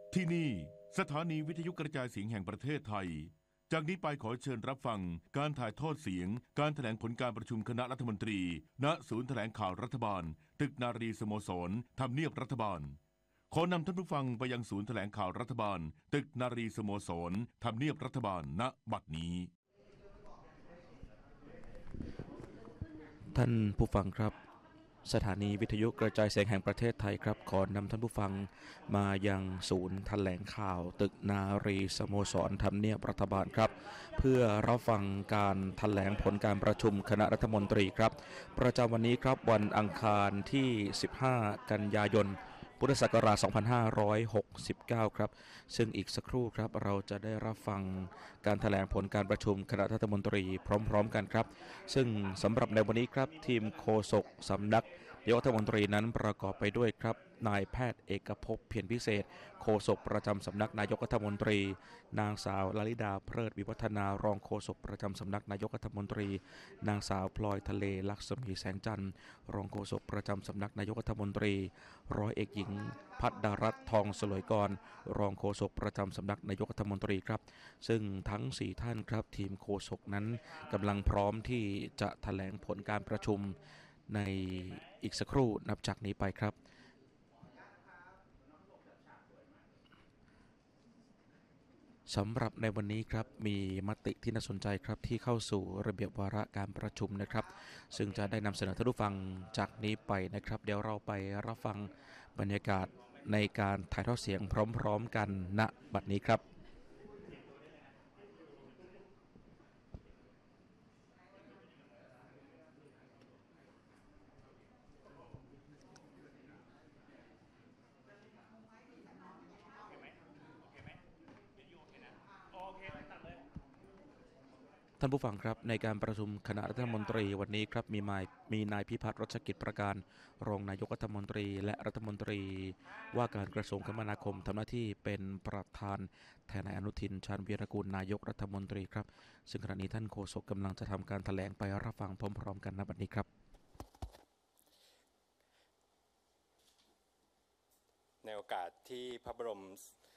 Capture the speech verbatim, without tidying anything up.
ที่นี่สถานีวิทยุกระจายเสียงแห่งประเทศไทยจากนี้ไปขอเชิญรับฟังการถ่ายทอดเสียงการแถลงผลการประชุมคณะรัฐมนตรีณศูนย์แถลงข่าวรัฐบาลตึกนารีสโมสรทำเนียบรัฐบาลขอนำท่านผู้ฟังไปยังศูนย์แถลงข่าวรัฐบาลตึกนารีสโมสรทำเนียบรัฐบาลณบัดนี้ท่านผู้ฟังครับสถานีวิทยุกระจายเสียงแห่งประเทศไทยครับขอนำท่านผู้ฟังมายังศูนย์แถลงข่าวตึกนารีสโมสรทำเนียบรัฐบาลครับเพื่อรับฟังการแถลงผลการประชุมคณะรัฐมนตรีครับประจำวันนี้ครับวันอังคารที่สิบห้ากันยายนพุทธศักราช สองพันห้าร้อยหกสิบเก้า ครับซึ่งอีกสักครู่ครับเราจะได้รับฟังการแถลงผลการประชุมคณะรัฐมนตรีพร้อมๆกันครับซึ่งสำหรับในวันนี้ครับทีมโฆษกสำนักนายกรัฐมนตรีนั้นประกอบไปด้วยครับนายแพทย์เอกภพเพียรพิเศษโฆษกประจำสำนักนายกรัฐมนตรีนางสาวลลิดาเพลิดวิวัฒนารองโฆษกประจำสำนักนายกรัฐมนตรีนางสาวพลอยทะเลลักษมีแสงจันทร์รองโฆษกประจำสำนักนายกรัฐมนตรีร้อยเอกหญิงพัฒดารัตน์ทองสลวยกรรองโฆษกประจำสำนักนายกรัฐมนตรีครับซึ่งทั้งสี่ท่านครับทีมโฆษกนั้นกำลังพร้อมที่จะแถลงผลการประชุมในอีกสักครู่นับจากนี้ไปครับสำหรับในวันนี้ครับมีมติที่น่าสนใจครับที่เข้าสู่ระเบียบวาระการประชุมนะครับซึ่งจะได้นำเสนอท่านผู้ฟังจากนี้ไปนะครับเดี๋ยวเราไปรับฟังบรรยากาศในการถ่ายทอดเสียงพร้อมๆกันณบัดนี้ครับท่านผู้ฟังครับในการประชุมคณะรัฐมนตรีวันนี้ครับมีนายมีนายพิพัฒน์รัชกิจประการรองนายกรัฐมนตรีและรัฐมนตรีว่าการกระทรวงคมนาคมทำหน้าที่เป็นประธานแทนนายอนุทินชาญวีรกูลนายกรัฐมนตรีครับซึ่งขณะนี้ท่านโฆษกกำลังจะทำการแถลงไปรับฟังพร้อมๆกันณบัดนี้ครับในโอกาสที่พระบรม